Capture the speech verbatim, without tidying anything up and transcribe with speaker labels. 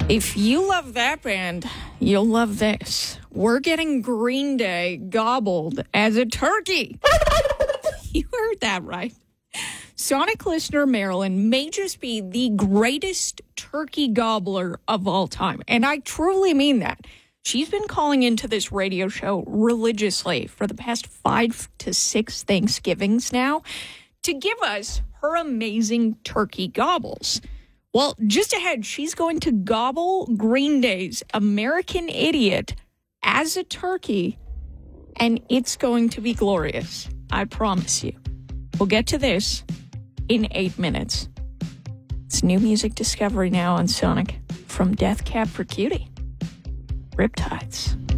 Speaker 1: If you love that band, you'll love this. We're getting Green Day gobbled as a turkey. You heard that right. Sonic listener Marilyn may just be the greatest turkey gobbler of all time. And I truly mean that. She's been calling into this radio show religiously for the past five to six Thanksgivings now to give us her amazing turkey gobbles. Well, just ahead, she's going to gobble Green Day's American Idiot as a turkey, and it's going to be glorious. I promise you. We'll get to this in eight minutes. It's new music discovery now on Sonic from Death Cab for Cutie. Riptides.